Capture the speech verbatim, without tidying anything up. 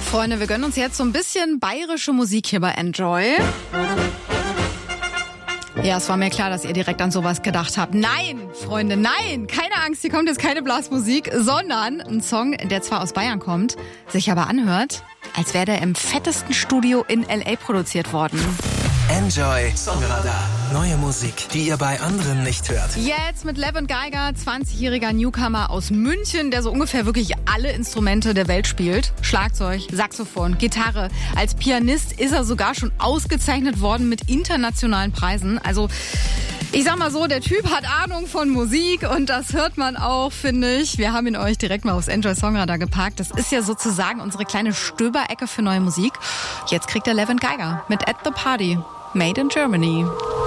Freunde, wir gönnen uns jetzt so ein bisschen bayerische Musik hier bei Enjoy. Ja, es war mir klar, dass ihr direkt an sowas gedacht habt. Nein, Freunde, nein, keine Angst, hier kommt jetzt keine Blasmusik, sondern ein Song, der zwar aus Bayern kommt, sich aber anhört, als wäre der im fettesten Studio in L A produziert worden. Enjoy Songradar. Neue Musik, die ihr bei anderen nicht hört. Jetzt mit Levin Geiger, zwanzigjähriger Newcomer aus München, der so ungefähr wirklich alle Instrumente der Welt spielt. Schlagzeug, Saxophon, Gitarre. Als Pianist ist er sogar schon ausgezeichnet worden mit internationalen Preisen. Also ich sag mal so, der Typ hat Ahnung von Musik und das hört man auch, finde ich. Wir haben ihn euch direkt mal aufs Enjoy Songradar gepackt. Das ist ja sozusagen unsere kleine Stöberecke für neue Musik. Jetzt kriegt er Levin Geiger mit At the Party. Made in Germany.